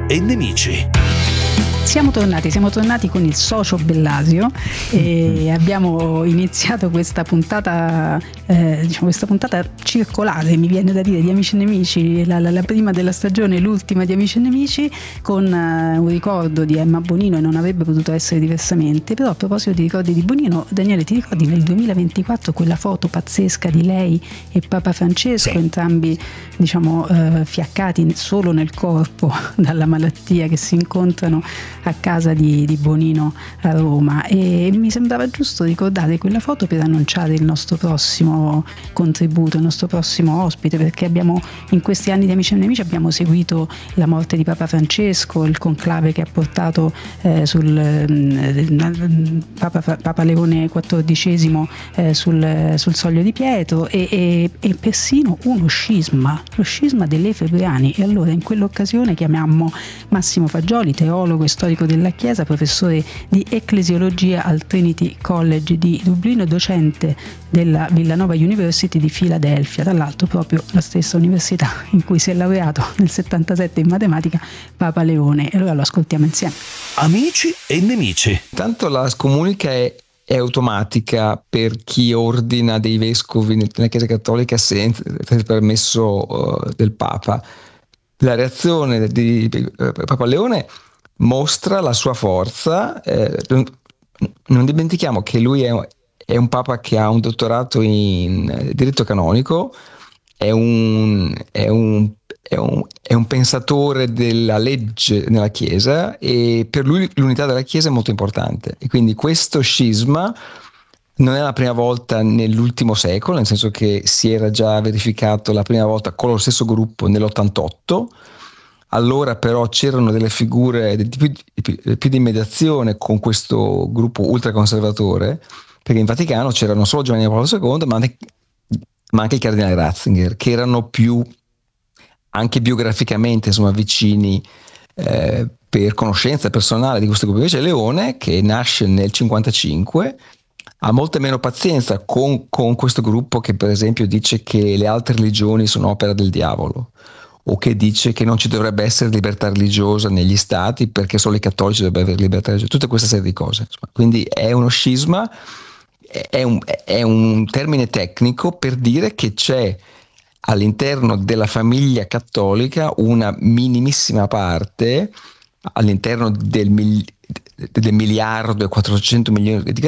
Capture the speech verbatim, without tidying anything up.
e nemici. Siamo tornati, siamo tornati con il socio Bellasio e abbiamo iniziato questa puntata, eh, diciamo questa puntata circolare, mi viene da dire, di Amici e Nemici, la, la, la prima della stagione, l'ultima di Amici e Nemici, con uh, un ricordo di Emma Bonino, e non avrebbe potuto essere diversamente. Però a proposito di ricordi di Bonino, Daniele, ti ricordi nel duemilaventiquattro quella foto pazzesca di lei e Papa Francesco, sì, entrambi diciamo uh, fiaccati solo nel corpo dalla malattia, che si incontrano a casa di, di Bonino a Roma, e mi sembrava giusto ricordare quella foto per annunciare il nostro prossimo contributo, il nostro prossimo ospite, perché abbiamo in questi anni di Amici e Nemici abbiamo seguito la morte di Papa Francesco, il conclave che ha portato eh, sul eh, Papa, Papa Leone quattordicesimo eh, sul, sul Soglio di Pietro, e, e, e persino uno scisma, lo scisma delle Efebriani. E allora in quell'occasione chiamammo Massimo Fagioli, teologo e storico della Chiesa, professore di ecclesiologia al Trinity College di Dublino, docente della Villanova University di Filadelfia, tra l'altro proprio la stessa università in cui si è laureato nel settantasette in matematica Papa Leone. E allora lo ascoltiamo insieme. Amici e nemici. Tanto la scomunica è, è automatica per chi ordina dei vescovi nella Chiesa Cattolica senza il permesso uh, del Papa. La reazione di uh, Papa Leone mostra la sua forza. Eh, non, non dimentichiamo che lui è, è un papa che ha un dottorato in diritto canonico, è un, è un, è un, è un pensatore della legge nella Chiesa, e per lui l'unità della Chiesa è molto importante. E quindi questo scisma non è la prima volta nell'ultimo secolo, nel senso che si era già verificato la prima volta con lo stesso gruppo nell'ottantotto. Allora però c'erano delle figure di più, più, più di mediazione con questo gruppo ultraconservatore, perché in Vaticano c'era non solo Giovanni Paolo secondo, ma anche, ma anche il cardinale Ratzinger, che erano più, anche biograficamente, insomma, vicini eh, per conoscenza personale di questo gruppo. Invece Leone, che nasce nel cinquantacinque, ha molta meno pazienza con, con questo gruppo che per esempio dice che le altre religioni sono opera del diavolo, o che dice che non ci dovrebbe essere libertà religiosa negli stati perché solo i cattolici dovrebbero avere libertà religiosa, tutta questa serie di cose. Insomma. Quindi è uno scisma, è un, è un termine tecnico per dire che c'è all'interno della famiglia cattolica una minimissima parte, all'interno del, mil, del miliardo e quattrocento milioni di